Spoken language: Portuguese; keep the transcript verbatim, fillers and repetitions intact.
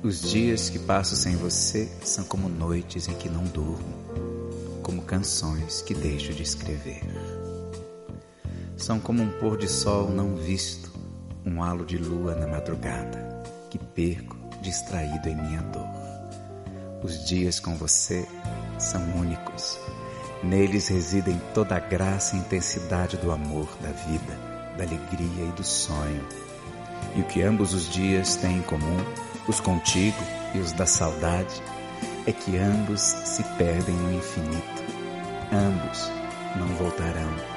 Os dias que passo sem você são como noites em que não durmo, como canções que deixo de escrever. São como um pôr de sol não visto, um halo de lua na madrugada, que perco distraído em minha dor. Os dias com você são únicos. Neles residem toda a graça e intensidade do amor, da vida, da alegria e do sonho. E o que ambos os dias têm em comum, os contigo e os da saudade, é que ambos se perdem no infinito. Ambos não voltarão.